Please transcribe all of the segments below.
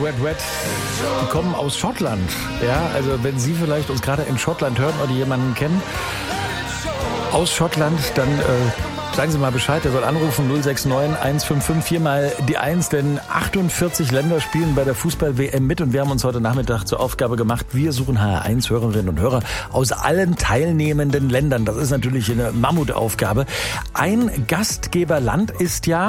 Wet Wet, die kommen aus Schottland. Ja, also wenn Sie vielleicht uns gerade in Schottland hören oder jemanden kennen aus Schottland, dann sagen Sie mal Bescheid, der soll anrufen 069 155 4 mal die 1, denn 48 Länder spielen bei der Fußball-WM mit und wir haben uns heute Nachmittag zur Aufgabe gemacht, wir suchen HR1-Hörerinnen und Hörer aus allen teilnehmenden Ländern. Das ist natürlich eine Mammutaufgabe. Ein Gastgeberland ist ja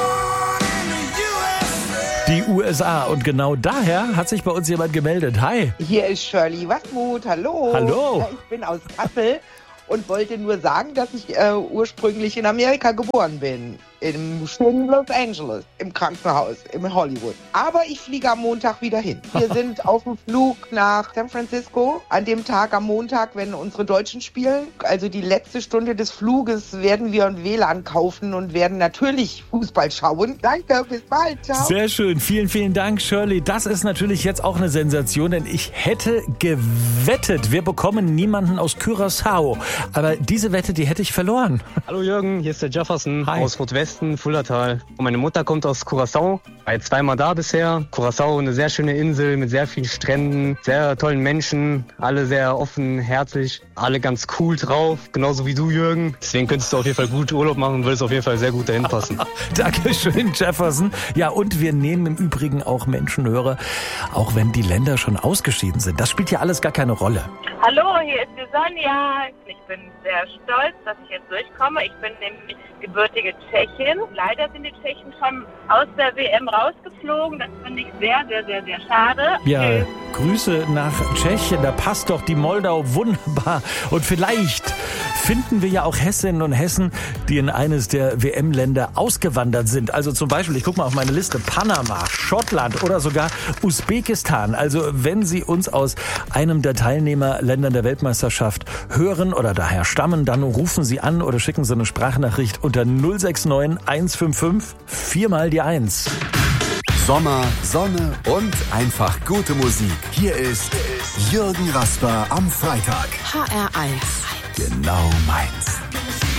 die USA und genau daher hat sich bei uns jemand gemeldet. Hi. Hier ist Shirley Wattmuth. Hallo. Hallo. Ich bin aus Kassel und wollte nur sagen, dass ich ursprünglich in Amerika geboren bin. Im schönen Los Angeles, im Krankenhaus, im Hollywood. Aber ich fliege am Montag wieder hin. Wir sind auf dem Flug nach San Francisco. An dem Tag, am Montag, wenn unsere Deutschen spielen. Also die letzte Stunde des Fluges werden wir ein WLAN kaufen und werden natürlich Fußball schauen. Danke, bis bald. Ciao. Sehr schön. Vielen, vielen Dank, Shirley. Das ist natürlich jetzt auch eine Sensation, denn ich hätte gewettet, wir bekommen niemanden aus Curaçao. Aber diese Wette, die hätte ich verloren. Hallo Jürgen, hier ist der Jefferson. Hi. Aus Rotwesten, Fuldatal. Und meine Mutter kommt aus Curaçao. War jetzt zweimal da bisher. Curaçao, eine sehr schöne Insel mit sehr vielen Stränden, sehr tollen Menschen, alle sehr offen, herzlich, alle ganz cool drauf, genauso wie du, Jürgen. Deswegen könntest du auf jeden Fall gut Urlaub machen und würdest auf jeden Fall sehr gut dahin passen. Dankeschön, Jefferson. Ja, und wir nehmen im Übrigen auch Menschenhörer, auch wenn die Länder schon ausgeschieden sind. Das spielt ja alles gar keine Rolle. Hallo, hier ist die Sonja. Ich bin sehr stolz, dass ich jetzt durchkomme. Ich bin nämlich gebürtige Tschechin. Leider sind die Tschechen schon aus der WM rausgeflogen. Das finde ich sehr, sehr, sehr, sehr schade. Ja, Grüße nach Tschechien. Da passt doch die Moldau wunderbar. Und vielleicht finden wir ja auch Hessinnen und Hessen, die in eines der WM-Länder ausgewandert sind. Also zum Beispiel, ich gucke mal auf meine Liste, Panama, Schottland oder sogar Usbekistan. Also wenn Sie uns aus einem der Teilnehmerländern der Weltmeisterschaft hören oder daher stammen, dann rufen Sie an oder schicken Sie eine Sprachnachricht unter 069 155 4 mal die 1. Sommer, Sonne und einfach gute Musik. Hier ist Jürgen Rasper am Freitag. HR1. Genau meins.